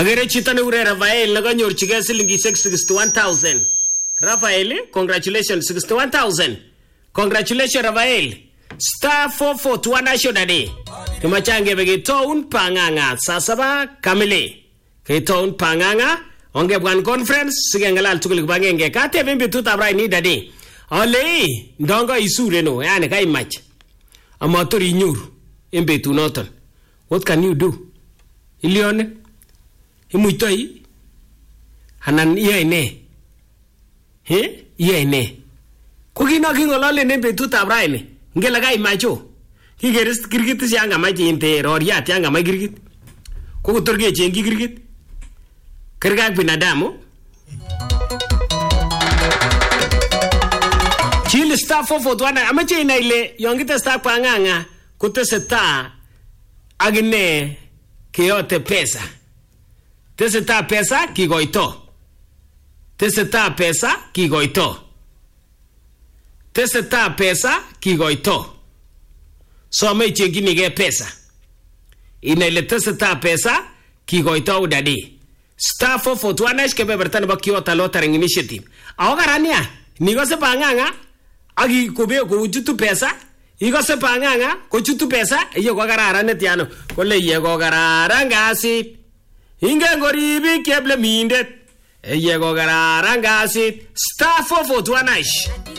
Agere chito nekure Rafael nekanyorchigei silingishek 61,000. Rafael, congratulations, 61,000. Congratulations Rafael. Star 441 ashonade. Kimachange bege town panganga sasaba kamili. Ke town panganga onge bwan conference sigengalal tugul kibangenge kate bimbi tutabrai ni dadi. Ole ndongo isure no yani kai match. Amatori nyuru embe tunoton. What can you do? Ilione imuitoi hanan iyaine. He? Iyaine. Kukino kingolole nembe tutabrai ni. Ngela kai macho. Kigeris kirgit si anga maji inte roriat anga mai kirgit. Kukutorge chengi kirgit. Kergak binadamu. Chile star 441 amache ina ile yongite star panganga kuteseta agine keyote pesa. Teseta pesa kigoito. Teseta pesa kigoito. Teseta pesa kigoito. So me chenginige pesa. Ina ile teseta pesa kigoito udadi. Star 441 kebebertan ba Kyoto Lottery Initiative. Awagarania nigo se panganga agi kobe ko chutu pesa. Igo se panganga ko chutu pesa iyo ko garara netiano. Kole ye ko garara ngasit. Inge ngoribi keble mindet. Ye ko garara ngasit. Star 441